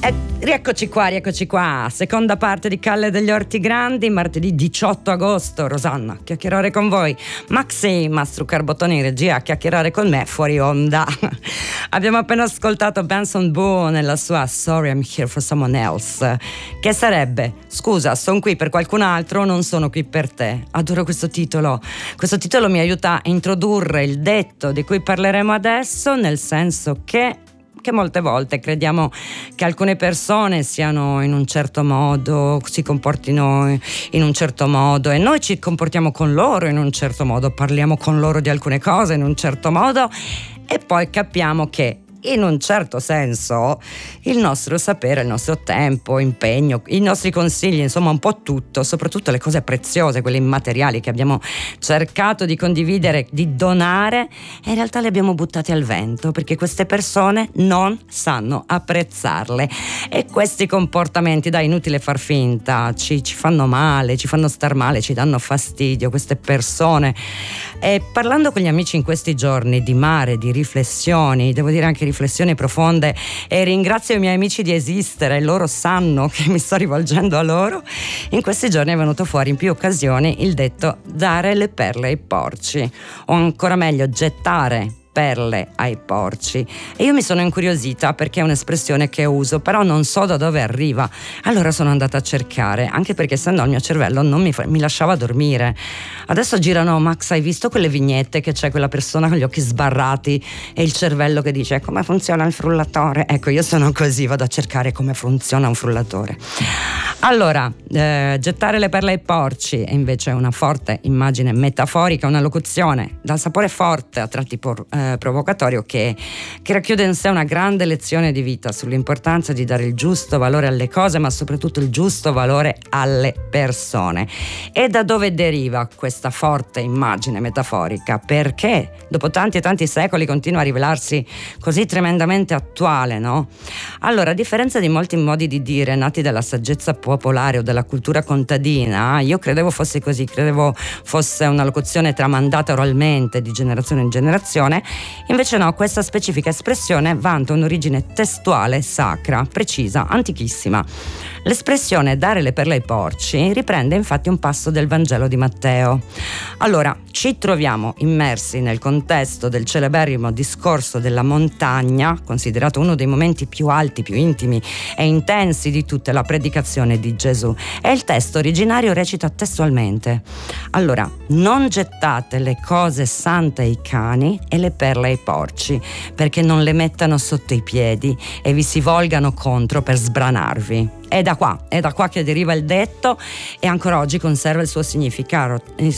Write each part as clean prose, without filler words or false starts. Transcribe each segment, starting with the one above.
Rieccoci qua, seconda parte di Calle degli Orti Grandi, martedì 18 agosto. Rosanna, chiacchierare con voi. Maxi, Mastro Carbotoni in regia, chiacchierare con me fuori onda. Abbiamo appena ascoltato Benson Boone nella sua Sorry I'm Here for Someone Else, che sarebbe: scusa, sono qui per qualcun altro, non sono qui per te. Adoro questo titolo. Questo titolo mi aiuta a introdurre il detto di cui parleremo adesso, nel senso che molte volte crediamo che alcune persone siano in un certo modo, si comportino in un certo modo, e noi ci comportiamo con loro in un certo modo, parliamo con loro di alcune cose in un certo modo, e poi capiamo che in un certo senso il nostro sapere, il nostro tempo, impegno, i nostri consigli, insomma un po' tutto, soprattutto le cose preziose, quelle immateriali che abbiamo cercato di condividere, di donare, e in realtà le abbiamo buttate al vento perché queste persone non sanno apprezzarle, e questi comportamenti, dai, inutile far finta, ci fanno male, ci fanno star male, ci danno fastidio queste persone. E parlando con gli amici in questi giorni di mare, di riflessioni, devo dire anche riflessioni profonde, e ringrazio i miei amici di esistere, loro sanno che mi sto rivolgendo a loro, in questi giorni è venuto fuori in più occasioni il detto dare le perle ai porci, o ancora meglio gettare perle ai porci. E io mi sono incuriosita perché è un'espressione che uso, però non so da dove arriva. Allora sono andata a cercare, anche perché se no il mio cervello non mi lasciava dormire. Adesso girano: Max, hai visto quelle vignette che c'è quella persona con gli occhi sbarrati e il cervello che dice come funziona il frullatore? Ecco, io sono così, vado a cercare come funziona un frullatore. Allora, gettare le perle ai porci è invece una forte immagine metaforica, una locuzione dal sapore forte, a tratti provocatorio, che racchiude in sé una grande lezione di vita sull'importanza di dare il giusto valore alle cose, ma soprattutto il giusto valore alle persone. E da dove deriva questa forte immagine metaforica? Perché dopo tanti e tanti secoli continua a rivelarsi così tremendamente attuale, no? Allora, a differenza di molti modi di dire nati dalla saggezza popolare o dalla cultura contadina, io credevo fosse così, credevo fosse una locuzione tramandata oralmente di generazione in generazione. Invece no, questa specifica espressione vanta un'origine testuale, sacra, precisa, antichissima. L'espressione dare le perle ai porci riprende infatti un passo del Vangelo di Matteo. Allora, ci troviamo immersi nel contesto del celeberrimo discorso della montagna, considerato uno dei momenti più alti, più intimi e intensi di tutta la predicazione di Gesù, e il testo originario recita testualmente: allora, non gettate le cose sante ai cani e le perle ai porci, perché non le mettano sotto i piedi e vi si volgano contro per sbranarvi. È da qua che deriva il detto, e ancora oggi conserva il suo significato,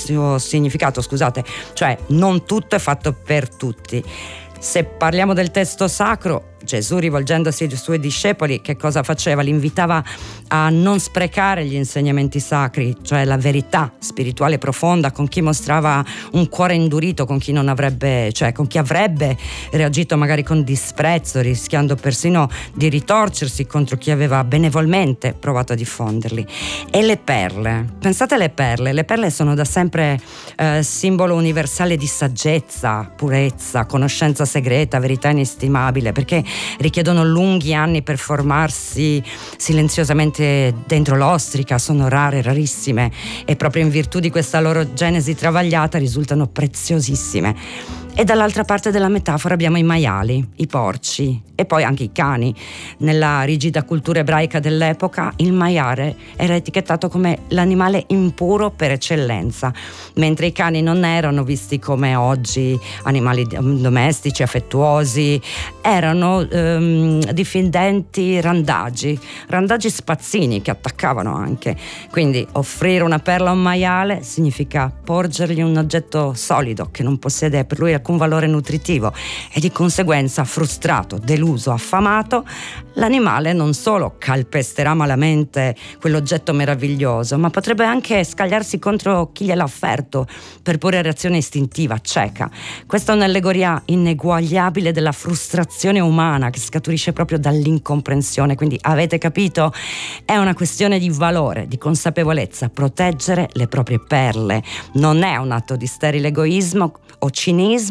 cioè non tutto è fatto per tutti. Se parliamo del testo sacro, Gesù, rivolgendosi ai suoi discepoli, che cosa faceva? Li invitava a non sprecare gli insegnamenti sacri, cioè la verità spirituale profonda, con chi mostrava un cuore indurito, con chi non avrebbe, cioè con chi avrebbe reagito magari con disprezzo, rischiando persino di ritorcersi contro chi aveva benevolmente provato a diffonderli. E le perle, pensate alle perle. Le perle sono da sempre simbolo universale di saggezza, purezza, conoscenza segreta, verità inestimabile, perché richiedono lunghi anni per formarsi silenziosamente dentro l'ostrica, sono rare, rarissime, e proprio in virtù di questa loro genesi travagliata risultano preziosissime. E dall'altra parte della metafora abbiamo i maiali, i porci e poi anche i cani. Nella rigida cultura ebraica dell'epoca il maiale era etichettato come l'animale impuro per eccellenza, mentre i cani non erano visti come oggi animali domestici, affettuosi, erano diffidenti randagi spazzini che attaccavano anche. Quindi offrire una perla a un maiale significa porgergli un oggetto solido che non possiede per lui alcun valore nutritivo, e di conseguenza, frustrato, deluso, affamato, l'animale non solo calpesterà malamente quell'oggetto meraviglioso, ma potrebbe anche scagliarsi contro chi gliel'ha offerto per pura reazione istintiva, cieca. Questa è un'allegoria ineguagliabile della frustrazione umana che scaturisce proprio dall'incomprensione. Quindi avete capito? È una questione di valore, di consapevolezza. Proteggere le proprie perle non è un atto di sterile egoismo o cinismo,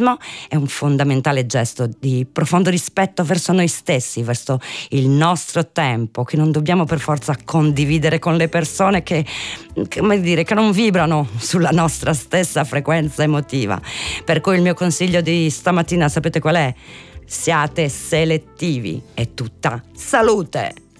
egoismo è un fondamentale gesto di profondo rispetto verso noi stessi, verso il nostro tempo, che non dobbiamo per forza condividere con le persone che non vibrano sulla nostra stessa frequenza emotiva. Per cui il mio consiglio di stamattina sapete qual è? Siate selettivi. È tutta salute!